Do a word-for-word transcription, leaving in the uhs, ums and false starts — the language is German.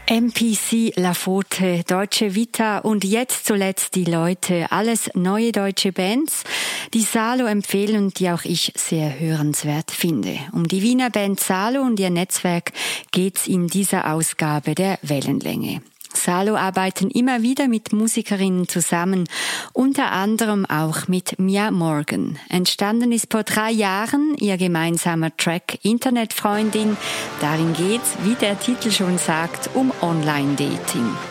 M P C, Lafote, Deutsche Vita und jetzt zuletzt die Leute. Alles neue deutsche Bands, die Salo empfehlen und die auch ich sehr hörenswert finde. Um die Wiener Band Salo und ihr Netzwerk geht's in dieser Ausgabe der Wellenlänge. Salo arbeiten immer wieder mit Musikerinnen zusammen, unter anderem auch mit Mia Morgan. Entstanden ist vor drei Jahren ihr gemeinsamer Track Internetfreundin. Darin geht's, wie der Titel schon sagt, um Online-Dating.